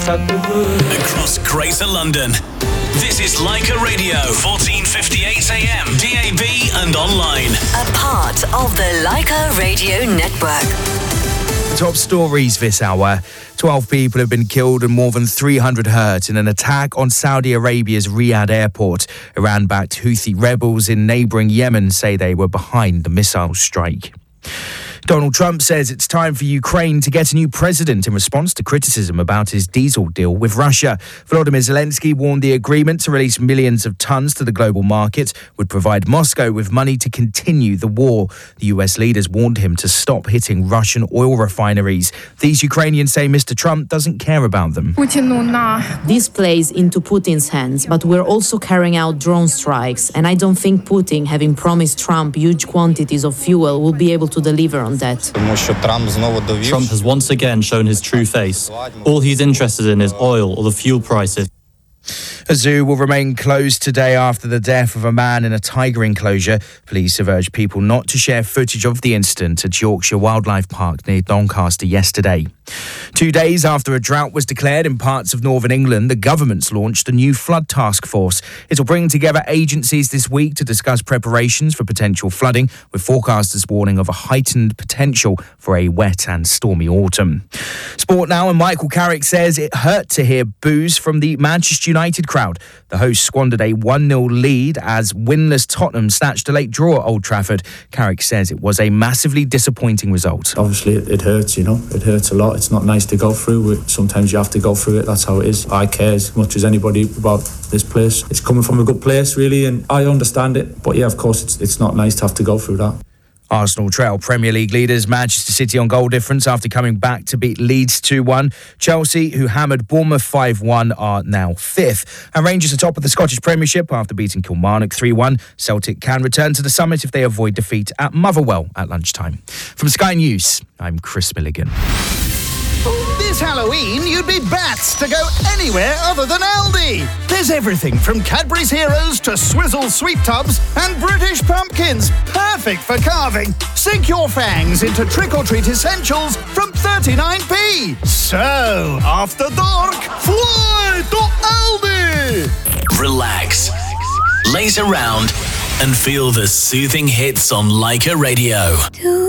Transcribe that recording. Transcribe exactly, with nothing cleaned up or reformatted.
Across Greater London, this is Leica Radio, fourteen fifty-eight A M, D A B and online. A part of the Leica Radio Network. Top stories this hour. twelve people have been killed and more than three hundred hurt in an attack on Saudi Arabia's Riyadh airport. Iran-backed Houthi rebels in neighbouring Yemen say they were behind the missile strike. Donald Trump says it's time for Ukraine to get a new president in response to criticism about his diesel deal with Russia. Volodymyr Zelensky warned the agreement to release millions of tons to the global market would provide Moscow with money to continue the war. The U S leaders warned him to stop hitting Russian oil refineries. These Ukrainians say Mister Trump doesn't care about them. This plays into Putin's hands, but we're also carrying out drone strikes, and I don't think Putin, having promised Trump huge quantities of fuel, will be able to deliver on that. Trump has once again shown his true face. All he's interested in is oil or the fuel prices. A zoo will remain closed today after the death of a man in a tiger enclosure. Police have urged people not to share footage of the incident at Yorkshire Wildlife Park near Doncaster yesterday. Two days after a drought was declared in parts of northern England, the government's launched a new flood task force. It will bring together agencies this week to discuss preparations for potential flooding, with forecasters warning of a heightened potential for a wet and stormy autumn. Sport now, and Michael Carrick says it hurt to hear boos from the Manchester United crowd. The hosts squandered a one nil lead as winless Tottenham snatched a late draw at Old Trafford. Carrick says it was a massively disappointing result. Obviously it, it hurts, you know, it hurts a lot. It's not nice to go through it. Sometimes you have to go through it, that's how it is. I care as much as anybody about this place. It's coming from a good place really, and I understand it, but yeah, of course it's, it's not nice to have to go through that. Arsenal trail Premier League leaders Manchester City on goal difference after coming back to beat Leeds two one. Chelsea, who hammered Bournemouth five one, are now fifth. And Rangers are top of the Scottish Premiership after beating Kilmarnock three one. Celtic can return to the summit if they avoid defeat at Motherwell at lunchtime. From Sky News, I'm Chris Milligan. This Halloween, you'd be bats to go anywhere other than Aldi. There's everything from Cadbury's Heroes to Swizzle Sweet Tubs and British pumpkins. Perfect for carving. Sink your fangs into trick-or-treat essentials from thirty-nine p. So, after dark, fly to Aldi. Relax, laze around and feel the soothing hits on Leica Radio.